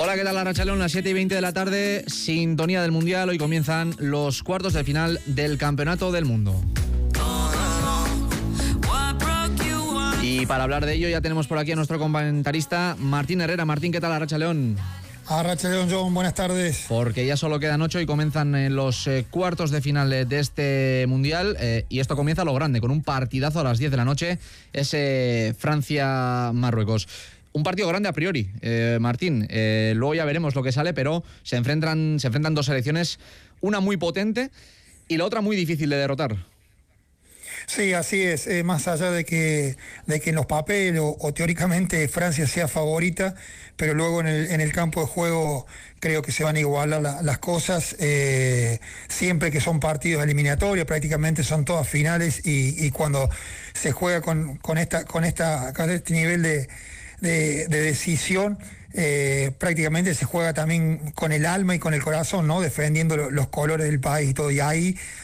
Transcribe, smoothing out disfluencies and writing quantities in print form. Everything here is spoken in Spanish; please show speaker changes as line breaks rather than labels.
Hola, ¿qué tal, Arratsaldeon? Las 7:20 de la tarde, sintonía del Mundial. Hoy comienzan los cuartos de final del Campeonato del Mundo. Y para hablar de ello ya tenemos por aquí a nuestro comentarista Martín Herrera. Martín, ¿qué tal, Arratsaldeon?
Arratsaldeon, John, buenas tardes.
Porque ya solo quedan 8 y comienzan los cuartos de final de este Mundial, y esto comienza a lo grande, con un partidazo a las 10 de la noche, ese Francia-Marruecos. Un partido grande a priori, Martín. Luego ya veremos lo que sale, pero se enfrentan dos selecciones, una muy potente y la otra muy difícil de derrotar.
Sí, así es. Más allá de que en los papeles o teóricamente Francia sea favorita, pero luego en el campo de juego creo que se van a igualar las cosas. Siempre que son partidos eliminatorios, prácticamente son todas finales, y cuando se juega con este nivel de decisión, prácticamente se juega también con el alma y con el corazón, ¿no? Defendiendo los colores del país y todo. Y ahí